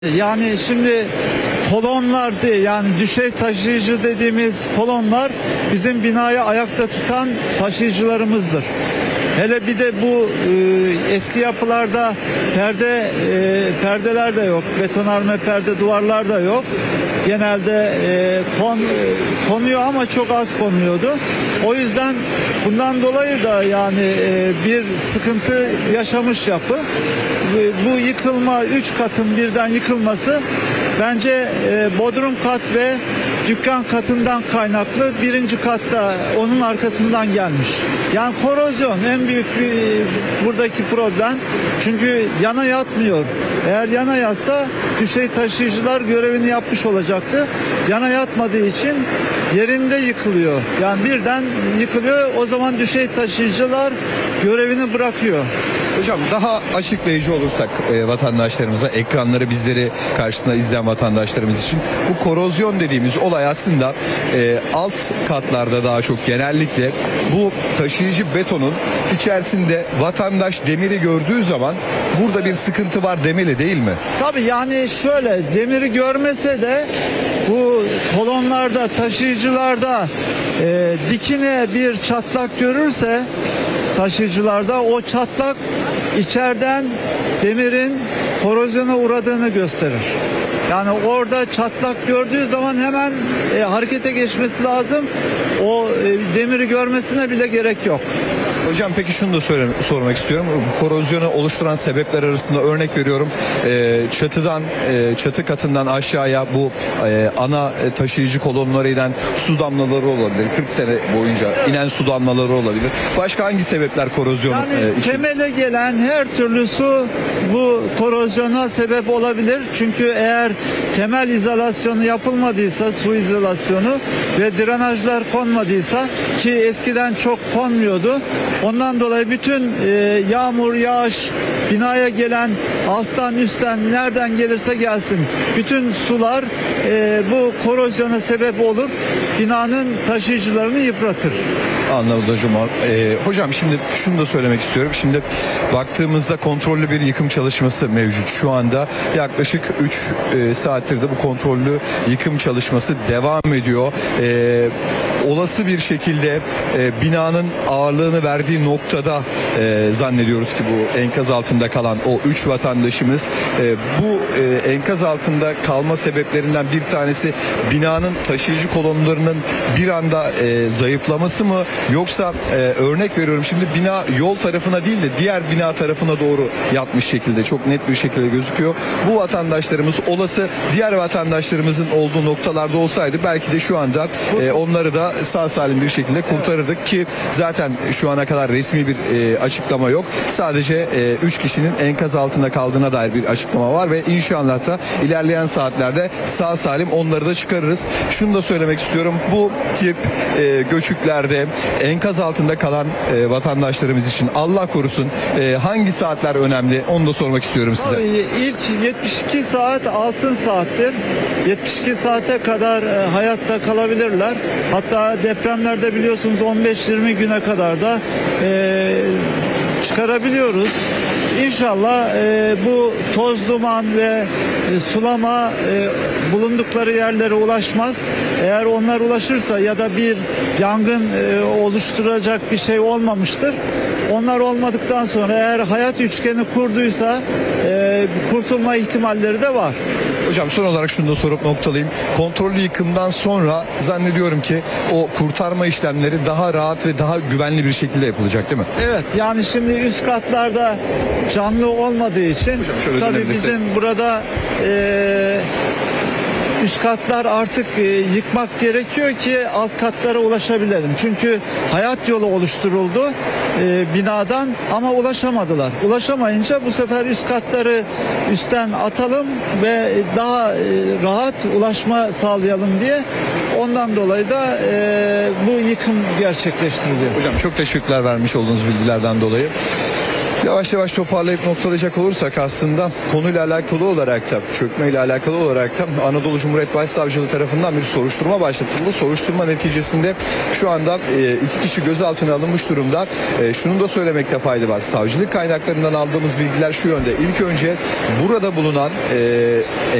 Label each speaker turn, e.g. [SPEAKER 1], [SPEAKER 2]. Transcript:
[SPEAKER 1] Yani şimdi kolonlar diye, yani düşey taşıyıcı dediğimiz kolonlar bizim binayı ayakta tutan taşıyıcılarımızdır. Hele bir de bu eski yapılarda perdeler de yok. Betonarme perde, duvarlar da yok. Genelde konuyor ama çok az konuyordu. O yüzden bundan dolayı da yani bir sıkıntı yaşamış yapı. Bu yıkılma, 3 katın birden yıkılması bence bodrum kat ve dükkan katından kaynaklı. Birinci katta onun arkasından gelmiş. Yani korozyon en büyük buradaki problem. Çünkü yana yatmıyor. Eğer yana yatsa düşey taşıyıcılar görevini yapmış olacaktı. Yana yatmadığı için yerinde yıkılıyor. Yani birden yıkılıyor. O zaman düşey taşıyıcılar görevini bırakıyor.
[SPEAKER 2] Hocam daha açıklayıcı olursak vatandaşlarımıza, ekranları bizleri karşısında izleyen vatandaşlarımız için bu korozyon dediğimiz olay aslında alt katlarda daha çok genellikle bu taşıyıcı betonun içerisinde vatandaş demiri gördüğü zaman burada bir sıkıntı var demeli değil mi?
[SPEAKER 1] Tabii yani şöyle, demiri görmese de bu kolonlarda, taşıyıcılarda dikine bir çatlak görürse taşıyıcılarda o çatlak içeriden demirin korozyona uğradığını gösterir. Yani orada çatlak gördüğü zaman hemen harekete geçmesi lazım. O demiri görmesine bile gerek yok.
[SPEAKER 2] Hocam peki şunu da sormak istiyorum. Korozyonu oluşturan sebepler arasında örnek veriyorum. Çatı katından aşağıya bu ana taşıyıcı kolonlara inen su damlaları olabilir. 40 sene boyunca inen su damlaları olabilir. Başka hangi sebepler korozyon için?
[SPEAKER 1] Temele gelen her türlü su bu korozyona sebep olabilir. Çünkü eğer temel izolasyonu yapılmadıysa, su izolasyonu ve drenajlar konmadıysa, ki eskiden çok konmuyordu. Ondan dolayı bütün yağmur, yağış, binaya gelen alttan, üstten, nereden gelirse gelsin bütün sular bu korozyona sebep olur. Binanın taşıyıcılarını yıpratır.
[SPEAKER 2] Anladım hocam. Hocam şimdi şunu da söylemek istiyorum. Şimdi baktığımızda kontrollü bir yıkım çalışması mevcut. Şu anda yaklaşık 3 saattir de bu kontrollü yıkım çalışması devam ediyor. Olası bir şekilde binanın ağırlığını verdiği noktada zannediyoruz ki bu enkaz altında kalan o 3 vatandaşımız, bu enkaz altında kalma sebeplerinden bir tanesi binanın taşıyıcı kolonlarının bir anda zayıflaması mı, yoksa örnek veriyorum şimdi bina yol tarafına değil de diğer bina tarafına doğru yatmış şekilde çok net bir şekilde gözüküyor. Bu vatandaşlarımız olası diğer vatandaşlarımızın olduğu noktalarda olsaydı belki de şu anda onları da sağ salim bir şekilde kurtarırdık ki zaten şu ana kadar resmi bir açıklama yok. Sadece 3 kişinin enkaz altında kaldığına dair bir açıklama var ve inşallah da ilerleyen saatlerde sağ salim onları da çıkarırız. Şunu da söylemek istiyorum. Bu tip göçüklerde enkaz altında kalan vatandaşlarımız için Allah korusun hangi saatler önemli onu da sormak istiyorum size.
[SPEAKER 1] İlk 72 saat altın saattir. 72 saate kadar hayatta kalabilirler. Hatta depremlerde biliyorsunuz 15-20 güne kadar da çıkarabiliyoruz. İnşallah bu toz duman ve sulama bulundukları yerlere ulaşmaz. Eğer onlar ulaşırsa ya da bir yangın oluşturacak bir şey olmamıştır. Onlar olmadıktan sonra eğer hayat üçgeni kurduysa kurtulma ihtimalleri de var.
[SPEAKER 2] Hocam son olarak şunu da sorup noktalayayım. Kontrollü yıkımdan sonra zannediyorum ki o kurtarma işlemleri daha rahat ve daha güvenli bir şekilde yapılacak değil mi?
[SPEAKER 1] Evet, yani şimdi üst katlarda canlı olmadığı için tabii bizim burada üst katlar artık yıkmak gerekiyor ki alt katlara ulaşabilelim. Çünkü hayat yolu oluşturuldu binadan ama ulaşamadılar. Ulaşamayınca bu sefer üst katları üstten atalım ve daha rahat ulaşma sağlayalım diye. Ondan dolayı da bu yıkım gerçekleştiriliyor.
[SPEAKER 2] Hocam çok teşekkürler vermiş olduğunuz bilgilerden dolayı. Yavaş yavaş toparlayıp noktalayacak olursak aslında konuyla alakalı olarak da, çökmeyle alakalı olarak da Anadolu Cumhuriyet Başsavcılığı tarafından bir soruşturma başlatıldı. Soruşturma neticesinde şu anda 2 kişi gözaltına alınmış durumda. Şunu da söylemekte fayda var. Savcılık kaynaklarından aldığımız bilgiler şu yönde. İlk önce burada bulunan